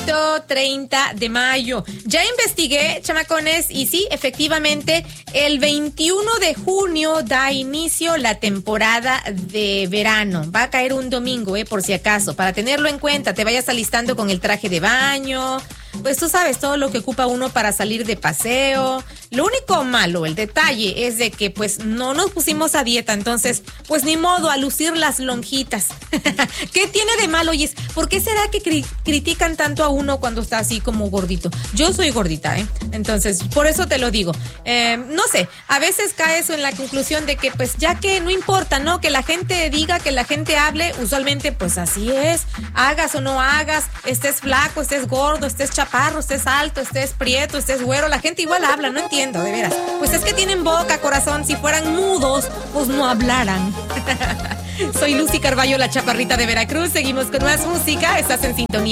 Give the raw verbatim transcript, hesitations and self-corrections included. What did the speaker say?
bonito treinta de mayo. Ya investigué, chamacones, y sí, efectivamente, el veintiuno de junio da inicio la temporada de verano. Va a caer un domingo, eh, por si acaso, para tenerlo en cuenta. Te vayas alistando con el traje de baño. Pues tú sabes todo lo que ocupa uno para salir de paseo. Lo único malo, el detalle, es de que pues no nos pusimos a dieta, entonces pues ni modo a lucir las lonjitas. ¿Qué tiene de malo? Y es, ¿por qué será que cri- critican tanto a uno cuando está así como gordito? Yo soy gordita, ¿eh? Entonces, por eso te lo digo. Eh, no sé, a veces caes en la conclusión de que pues ya que no importa, ¿no? Que la gente diga, que la gente hable, usualmente pues así es. Hagas o no hagas, estés flaco, estés gordo, estés chaparro, estés alto, estés prieto, estés güero, la gente igual habla, no entiendo, de veras. Pues es que tienen boca, corazón, si fueran mudos, pues no hablaran. Soy Lucy Carballo, la chaparrita de Veracruz, seguimos con más música, estás en sintonía.